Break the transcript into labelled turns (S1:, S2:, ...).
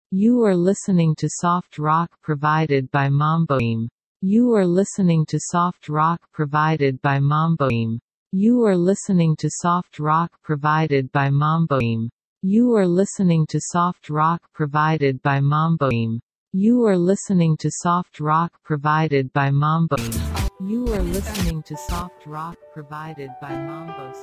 S1: You are listening to soft rock provided by Mamboim. You are listening to soft rock provided by Mamboim. You are listening to soft rock provided by Mamboim. You are listening to soft rock provided by Mamboim. You are listening to soft rock provided by Mamboim. You are listening to soft rock provided by Mambo.